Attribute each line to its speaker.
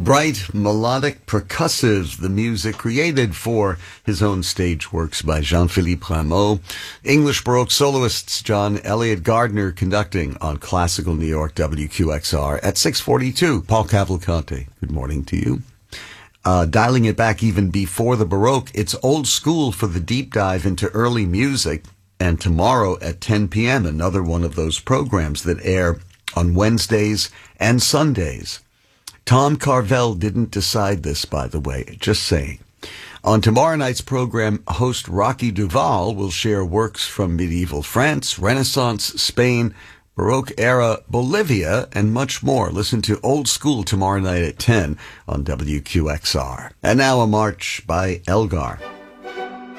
Speaker 1: Bright, melodic, percussive, the music created for his own stage works by Jean-Philippe Rameau. English Baroque soloists John Elliott Gardner conducting on Classical New York WQXR at 6:42. Paul Cavalcante, good morning to you. Dialing it back even before the Baroque, it's old school for the deep dive into early music. And tomorrow at 10 p.m., another one of those programs that air on Wednesdays and Sundays. Tom Carvel didn't decide this, by the way, just saying. On tomorrow night's program, host Rocky Duval will share works from medieval France, Renaissance, Spain, Baroque era, Bolivia, and much more. Listen to Old School tomorrow night at 10 on WQXR. And now a march by Elgar.